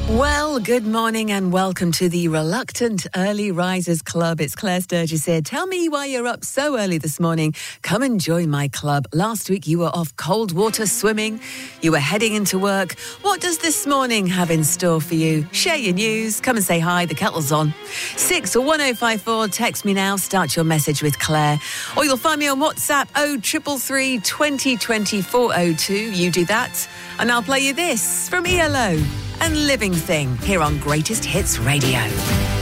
Well, good morning and welcome to the Reluctant Early Risers Club. It's Claire Sturgis here. Tell me why you're up so early this morning. Come and join my club. Last week you were off cold water swimming. You were heading into work. What does this morning have in store for you? Share your news. Come and say hi. The kettle's on. 61054. Text me now. Start your message with Claire. Or you'll find me on WhatsApp 0333 2020 402. You do that. And I'll play you this from ELO and Living Thing here on Greatest Hits Radio.